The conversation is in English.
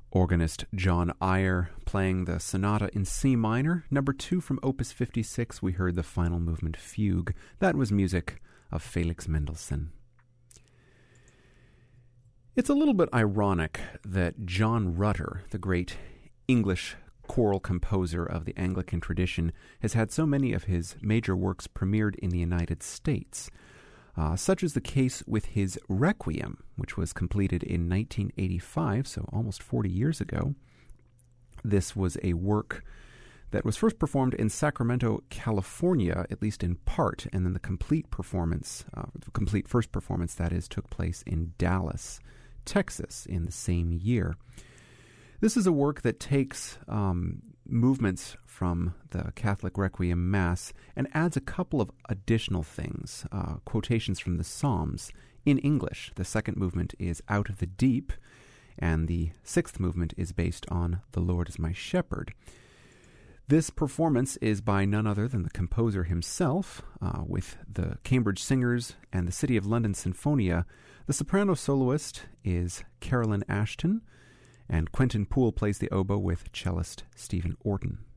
Organist John Ayer playing the Sonata in C minor, number 2 from Opus 56. We heard the final movement Fugue. That was music of Felix Mendelssohn. It's a little bit ironic that John Rutter, the great English choral composer of the Anglican tradition, has had so many of his major works premiered in the United States. Such is the case with his Requiem, which was completed in 1985, so almost 40 years ago. This was a work that was first performed in Sacramento, California, at least in part, and then the complete performance, the complete first performance, that is, took place in Dallas, Texas, in the same year. This is a work that takes movements from the Catholic Requiem Mass and adds a couple of additional things, quotations from the Psalms in English. The second movement is Out of the Deep, and the sixth movement is based on The Lord is My Shepherd. This performance is by none other than the composer himself, with the Cambridge Singers and the City of London Sinfonia. The soprano soloist is Carolyn Ashton, and Quentin Poole plays the oboe with cellist Stephen Orton.